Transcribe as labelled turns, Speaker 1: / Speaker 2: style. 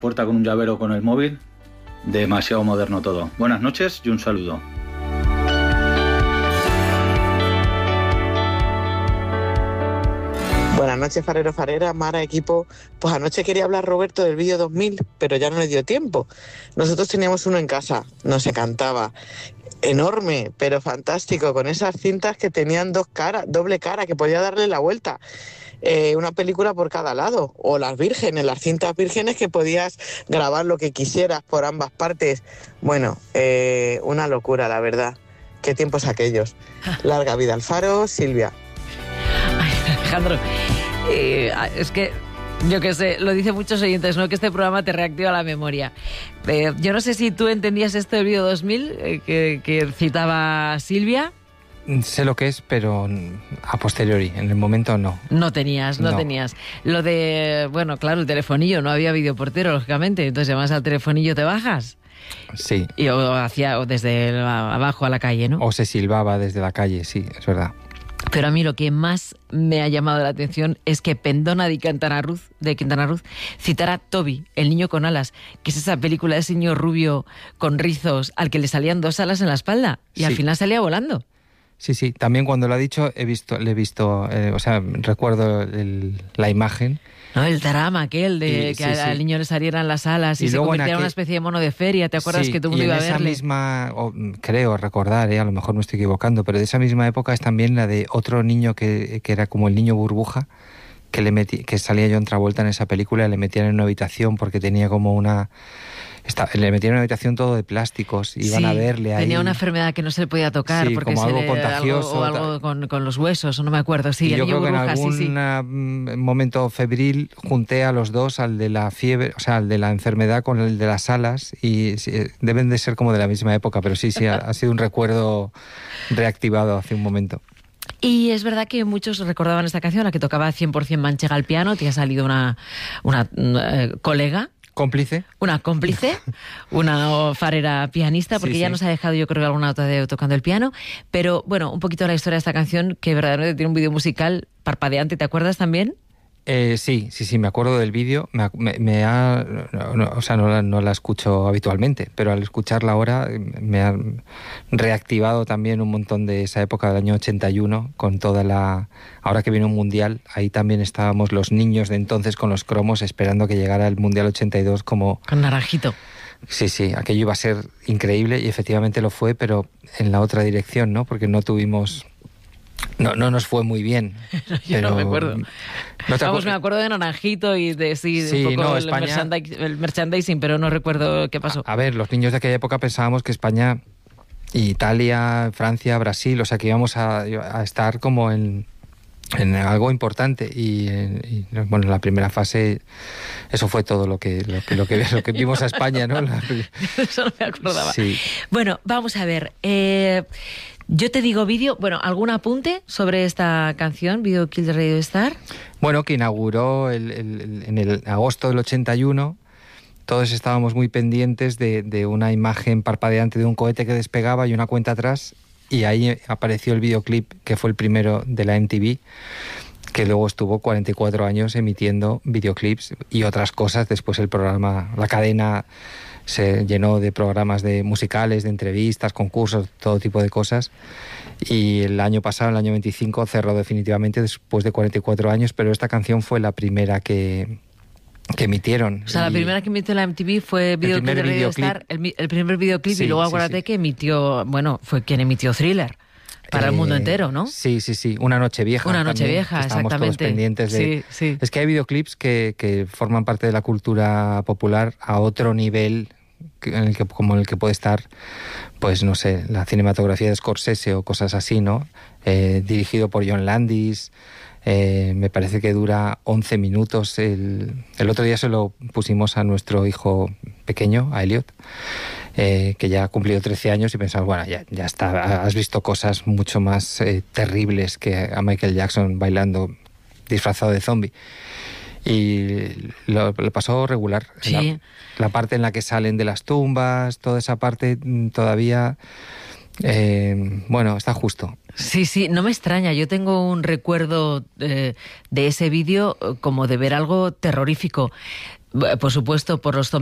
Speaker 1: puerta con un llavero con el móvil, demasiado moderno todo. Buenas noches y un saludo.
Speaker 2: Buenas noches, farero, farera, Mara, equipo. Pues anoche quería hablar Roberto del vídeo 2000, pero ya no le dio tiempo. Nosotros teníamos uno en casa, no se cantaba. Enorme, pero fantástico, con esas cintas que tenían dos caras, doble cara, que podía darle la vuelta. Una película por cada lado, o las vírgenes, las cintas vírgenes que podías grabar lo que quisieras por ambas partes. Bueno, una locura, la verdad. Qué tiempos aquellos. Larga vida al faro, Silvia.
Speaker 3: Ay, Alejandro, es que, yo qué sé, lo dicen muchos oyentes, ¿no? Que este programa te reactiva la memoria. Yo no sé si tú entendías esto del vídeo 2000 que citaba Silvia.
Speaker 4: Sé lo que es, pero a posteriori, en el momento no.
Speaker 3: No tenías. Lo de, bueno, claro, el telefonillo, no había videoportero, lógicamente, entonces llamas al telefonillo, te bajas.
Speaker 4: Sí.
Speaker 3: O desde abajo a la calle, ¿no?
Speaker 4: O se silbaba desde la calle, sí, es verdad.
Speaker 3: Pero a mí lo que más me ha llamado la atención es que Pendona de Quintana Roo citara Toby, el niño con alas, que es esa película de ese niño rubio con rizos al que le salían dos alas en la espalda y al final salía volando.
Speaker 4: Sí, también cuando lo ha dicho le he visto, recuerdo la imagen.
Speaker 3: No, el drama aquel de que al niño le salieran las alas y se convirtiera en una especie de mono de feria, ¿te acuerdas que todo el mundo iba a verle?
Speaker 4: Y en esa misma, creo recordar, a lo mejor me estoy equivocando, pero de esa misma época es también la de otro niño que era como el niño burbuja, que salía John Travolta en esa película, le metían en una habitación porque tenía como le metían en una habitación todo de plásticos, iban a verle ahí.
Speaker 3: Tenía una enfermedad que no se le podía tocar,
Speaker 4: sí,
Speaker 3: porque
Speaker 4: como algo contagioso.
Speaker 3: O algo con los huesos, no me acuerdo. Sí,
Speaker 4: y
Speaker 3: el
Speaker 4: yo
Speaker 3: niño
Speaker 4: creo
Speaker 3: burbuja,
Speaker 4: que en algún momento febril junté a los dos, al de la fiebre, o sea, al de la enfermedad con el de las alas, y deben de ser como de la misma época, pero sí, ha sido un recuerdo reactivado hace un momento.
Speaker 3: Y es verdad que muchos recordaban esta canción, la que tocaba 100% Manchega al piano. Te ha salido una colega.
Speaker 4: ¿Cómplice?
Speaker 3: Una cómplice, una farera pianista, porque ya nos ha dejado, yo creo, alguna nota de tocando el piano. Pero, bueno, un poquito la historia de esta canción, que verdaderamente tiene un vídeo musical parpadeante. ¿Te acuerdas también?
Speaker 4: Sí, me acuerdo del vídeo. No la escucho habitualmente, pero al escucharla ahora me ha reactivado también un montón de esa época del año 81, con ahora que viene un mundial, ahí también estábamos los niños de entonces con los cromos esperando que llegara el mundial 82 como...
Speaker 3: Con naranjito.
Speaker 4: Sí, aquello iba a ser increíble y efectivamente lo fue, pero en la otra dirección, ¿no? Porque no tuvimos... No nos fue muy bien.
Speaker 3: Yo no me acuerdo. Me acuerdo de naranjito y de un poco España... el merchandising, pero no recuerdo qué pasó.
Speaker 4: A ver, los niños de aquella época pensábamos que España, Italia, Francia, Brasil, o sea que íbamos a estar como en algo importante y en la primera fase eso fue todo lo que vimos a España, ¿no?
Speaker 3: Eso no me acordaba.
Speaker 4: Sí.
Speaker 3: Bueno, vamos a ver. Yo te digo vídeo, ¿algún apunte sobre esta canción, Video Kill the Radio Star?
Speaker 4: Bueno, que inauguró en el agosto del 81. Todos estábamos muy pendientes de una imagen parpadeante de un cohete que despegaba y una cuenta atrás, y ahí apareció el videoclip, que fue el primero de la MTV, que luego estuvo 44 años emitiendo videoclips y otras cosas. Después el programa, la cadena se llenó de programas musicales, de entrevistas, concursos, todo tipo de cosas. Y el año pasado, el año 25, cerró definitivamente después de 44 años, pero esta canción fue la primera que emitieron.
Speaker 3: O sea, la primera que emitió la MTV fue Video Kill the Radio Star, el primer videoclip, sí, y luego acuérdate que emitió, fue quien emitió Thriller. Para el mundo entero, ¿no?
Speaker 4: Sí. Una noche vieja.
Speaker 3: Una noche vieja,
Speaker 4: exactamente.
Speaker 3: Todos
Speaker 4: pendientes de...
Speaker 3: Sí.
Speaker 4: Es que hay videoclips que forman parte de la cultura popular a otro nivel, como el que puede estar, pues no sé, la cinematografía de Scorsese o cosas así, ¿no? Dirigido por John Landis. Me parece que dura 11 minutos. El otro día se lo pusimos a nuestro hijo pequeño, a Elliot, que ya ha cumplido 13 años, y pensamos, bueno, ya está, has visto cosas mucho más terribles que a Michael Jackson bailando disfrazado de zombie. Y lo pasó regular.
Speaker 3: Sí.
Speaker 4: La parte en la que salen de las tumbas, toda esa parte todavía Bueno, está justo.
Speaker 3: Sí, no me extraña. Yo tengo un recuerdo de ese vídeo como de ver algo terrorífico. Por supuesto, por los